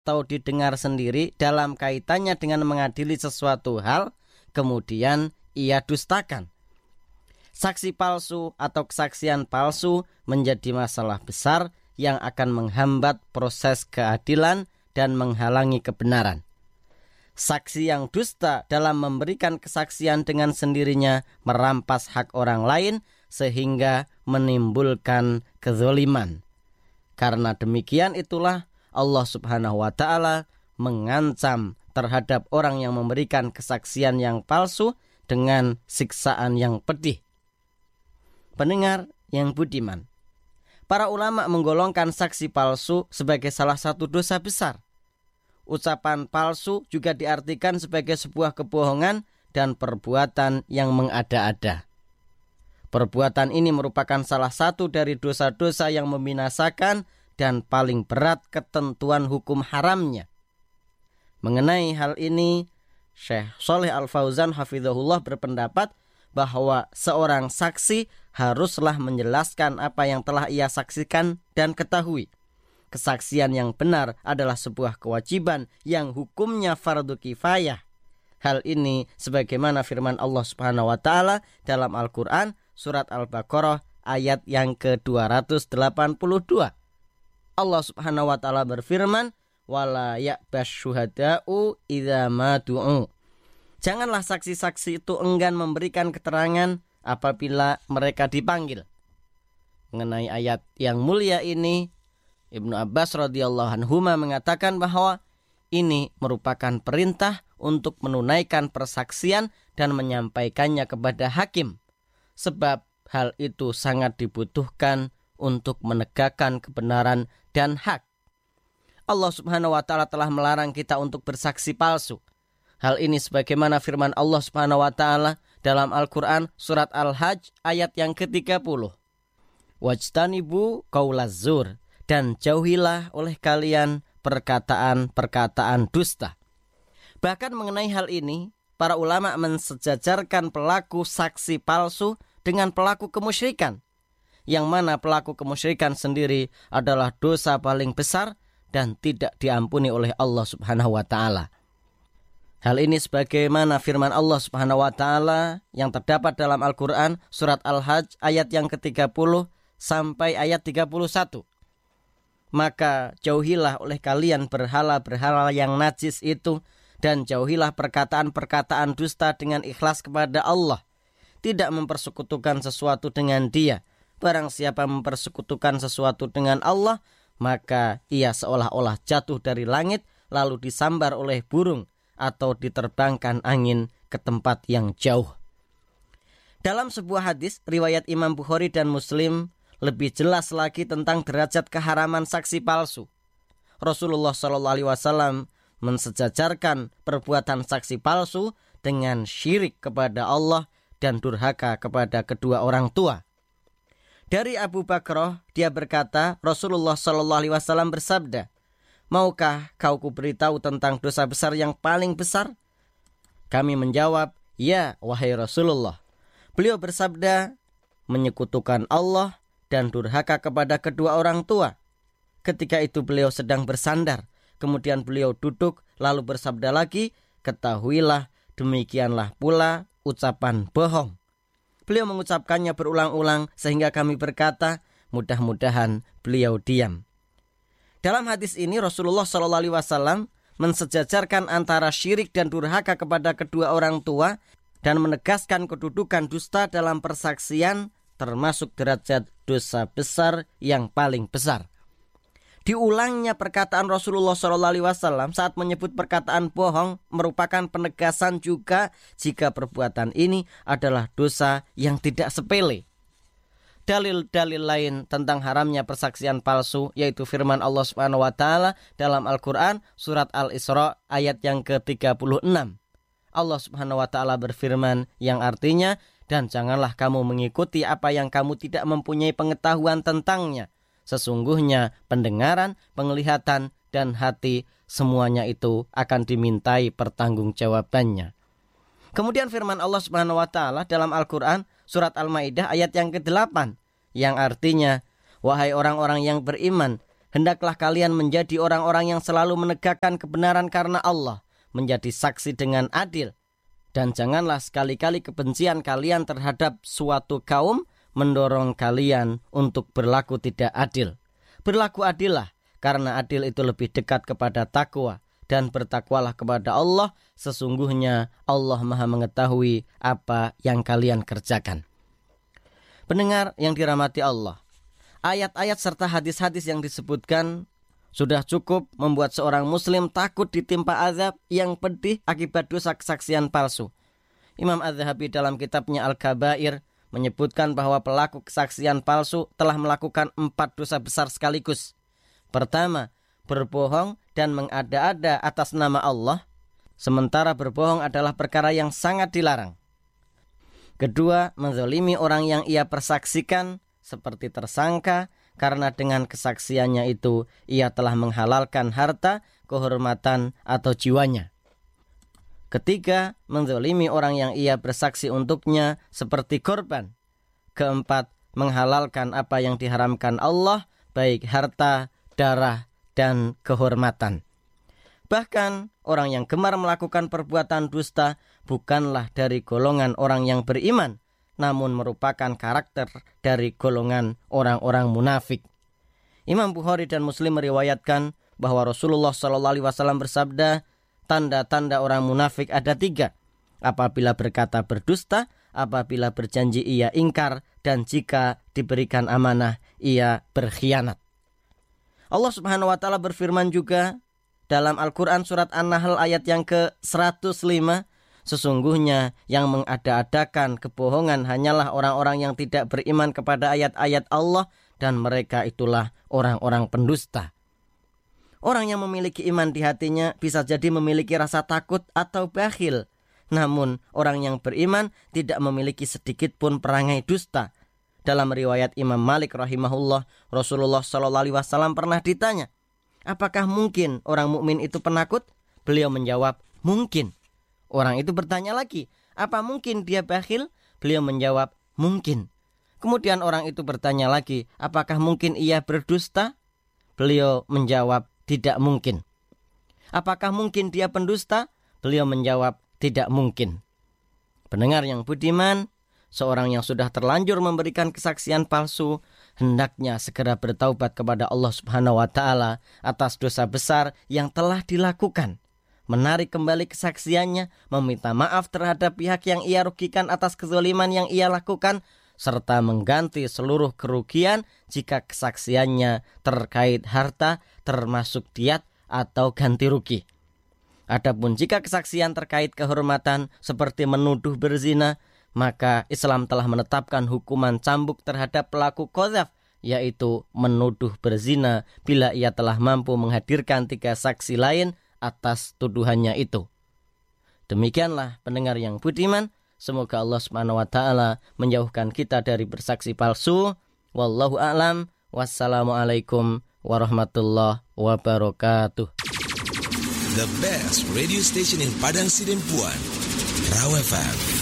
atau didengar sendiri dalam kaitannya dengan mengadili sesuatu hal, kemudian ia dustakan. Saksi palsu atau kesaksian palsu menjadi masalah besar yang akan menghambat proses keadilan dan menghalangi kebenaran. Saksi yang dusta dalam memberikan kesaksian dengan sendirinya merampas hak orang lain sehingga menimbulkan kezaliman. Karena demikian itulah Allah Subhanahu wa Ta'ala mengancam terhadap orang yang memberikan kesaksian yang palsu dengan siksaan yang pedih. Pendengar yang budiman, para ulama menggolongkan saksi palsu sebagai salah satu dosa besar. Ucapan palsu juga diartikan sebagai sebuah kebohongan dan perbuatan yang mengada-ada. Perbuatan ini merupakan salah satu dari dosa-dosa yang membinasakan dan paling berat ketentuan hukum haramnya. Mengenai hal ini, Syekh Shalih Al-Fauzan hafizahullah berpendapat bahwa seorang saksi haruslah menjelaskan apa yang telah ia saksikan dan ketahui. Kesaksian yang benar adalah sebuah kewajiban yang hukumnya fardu kifayah. Hal ini sebagaimana firman Allah Subhanahu wa Ta'ala dalam Al-Qur'an surat Al-Baqarah ayat yang ke-282. Allah Subhanahu wa Ta'ala berfirman, "Wala ya'basyuhada'u idza ma du'u." Janganlah saksi-saksi itu enggan memberikan keterangan apabila mereka dipanggil. Mengenai ayat yang mulia ini, Ibnu Abbas radhiyallahu anhuma mengatakan bahwa ini merupakan perintah untuk menunaikan persaksian dan menyampaikannya kepada hakim. Sebab hal itu sangat dibutuhkan untuk menegakkan kebenaran dan hak. Allah Subhanahu wa Ta'ala telah melarang kita untuk bersaksi palsu. Hal ini sebagaimana firman Allah Subhanahu wa Ta'ala dalam Al-Qur'an surat Al-Hajj ayat yang ke-30. Wajtanibu qaulaz zur, dan jauhilah oleh kalian perkataan-perkataan dusta. Bahkan mengenai hal ini, para ulama mensejajarkan pelaku saksi palsu dengan pelaku kemusyrikan, yang mana pelaku kemusyrikan sendiri adalah dosa paling besar dan tidak diampuni oleh Allah Subhanahu wa Ta'ala. Hal ini sebagaimana firman Allah Subhanahu wa Ta'ala yang terdapat dalam Al-Qur'an surat Al-Hajj ayat yang ke-30 sampai ayat 31. Maka jauhilah oleh kalian berhala-berhala yang najis itu, dan jauhilah perkataan-perkataan dusta dengan ikhlas kepada Allah. Tidak mempersekutukan sesuatu dengan Dia. Barang siapa mempersekutukan sesuatu dengan Allah, maka ia seolah-olah jatuh dari langit lalu disambar oleh burung atau diterbangkan angin ke tempat yang jauh. Dalam sebuah hadis riwayat Imam Bukhari dan Muslim, lebih jelas lagi tentang derajat keharaman saksi palsu. Rasulullah SAW mensejajarkan perbuatan saksi palsu dengan syirik kepada Allah dan durhaka kepada kedua orang tua. Dari Abu Bakrah, dia berkata, Rasulullah SAW bersabda, "Maukah kau kuberitahu tentang dosa besar yang paling besar?" Kami menjawab, "Ya, wahai Rasulullah." Beliau bersabda, "Menyekutukan Allah dan durhaka kepada kedua orang tua." Ketika itu beliau sedang bersandar. Kemudian beliau duduk lalu bersabda lagi, "Ketahuilah demikianlah pula ucapan bohong." Beliau mengucapkannya berulang-ulang sehingga kami berkata, mudah-mudahan beliau diam. Dalam hadis ini Rasulullah SAW mensejajarkan antara syirik dan durhaka kepada kedua orang tua dan menegaskan kedudukan dusta dalam persaksian termasuk derajat dosa besar yang paling besar. Diulangnya perkataan Rasulullah SAW saat menyebut perkataan bohong merupakan penegasan juga jika perbuatan ini adalah dosa yang tidak sepele. Dalil-dalil lain tentang haramnya persaksian palsu yaitu firman Allah Subhanahu wa Ta'ala dalam Al-Qur'an surat Al-Isra ayat yang ke-36. Allah Subhanahu wa Ta'ala berfirman yang artinya, "Dan janganlah kamu mengikuti apa yang kamu tidak mempunyai pengetahuan tentangnya. Sesungguhnya pendengaran, penglihatan, dan hati semuanya itu akan dimintai pertanggungjawabannya." Kemudian firman Allah Subhanahu wa Ta'ala dalam Al-Qur'an surat Al-Maidah ayat yang ke-8 yang artinya, "Wahai orang-orang yang beriman, Hendaklah kalian menjadi orang-orang yang selalu menegakkan kebenaran karena Allah, menjadi saksi dengan adil. Dan janganlah sekali-kali kebencian kalian terhadap suatu kaum mendorong kalian untuk berlaku tidak adil. Berlaku adillah, karena adil itu lebih dekat kepada takwa. Dan bertakwalah kepada Allah, sesungguhnya Allah Maha mengetahui apa yang kalian kerjakan. Pendengar yang dirahmati Allah, ayat-ayat serta hadis-hadis yang disebutkan sudah cukup membuat seorang muslim takut ditimpa azab yang pedih akibat dosa kesaksian palsu. Imam Az-Zahabi dalam kitabnya Al-Kabair menyebutkan bahwa pelaku kesaksian palsu telah melakukan 4 dosa besar sekaligus. Pertama, berbohong dan mengada-ada atas nama Allah, sementara berbohong adalah perkara yang sangat dilarang. Kedua, menzalimi orang yang ia persaksikan seperti tersangka, karena dengan kesaksiannya itu ia telah menghalalkan harta, kehormatan, atau jiwanya. Ketiga, menzalimi orang yang ia bersaksi untuknya seperti korban. Keempat, menghalalkan apa yang diharamkan Allah, baik harta, darah, dan kehormatan. Bahkan orang yang gemar melakukan perbuatan dusta bukanlah dari golongan orang yang beriman, namun merupakan karakter dari golongan orang-orang munafik. Imam Bukhari dan Muslim meriwayatkan bahwa Rasulullah SAW bersabda, tanda-tanda orang munafik ada 3. Apabila berkata berdusta, apabila berjanji ia ingkar, dan jika diberikan amanah ia berkhianat. Allah Subhanahu wa taala berfirman juga dalam Al-Quran surat An-Nahl ayat yang ke-105, sesungguhnya yang mengada-adakan kebohongan hanyalah orang-orang yang tidak beriman kepada ayat-ayat Allah, dan mereka itulah orang-orang pendusta. Orang yang memiliki iman di hatinya bisa jadi memiliki rasa takut atau bakhil. Namun orang yang beriman tidak memiliki sedikit pun perangai dusta. Dalam riwayat Imam Malik rahimahullah, Rasulullah SAW pernah ditanya, apakah mungkin orang mukmin itu penakut? Beliau menjawab, mungkin. Orang itu bertanya lagi, apa mungkin dia bakhil? Beliau menjawab, mungkin. Kemudian orang itu bertanya lagi, apakah mungkin ia berdusta? Beliau menjawab, tidak mungkin. Apakah mungkin dia pendusta? Beliau menjawab, tidak mungkin. Pendengar yang budiman, seorang yang sudah terlanjur memberikan kesaksian palsu hendaknya segera bertaubat kepada Allah Subhanahu wa taala atas dosa besar yang telah dilakukan, menarik kembali kesaksiannya, meminta maaf terhadap pihak yang ia rugikan atas kezaliman yang ia lakukan, serta mengganti seluruh kerugian jika kesaksiannya terkait harta termasuk diat atau ganti rugi. Adapun jika kesaksian terkait kehormatan seperti menuduh berzina, maka Islam telah menetapkan hukuman cambuk terhadap pelaku qadzaf, yaitu menuduh berzina bila ia telah mampu menghadirkan 3 saksi lain atas tuduhannya itu. Demikianlah pendengar yang budiman, semoga Allah Subhanahu wa taala menjauhkan kita dari bersaksi palsu. Wallahu a'lam. Wassalamualaikum warahmatullahi wabarakatuh. The best radio station in Padang Sidempuan, Raw FM.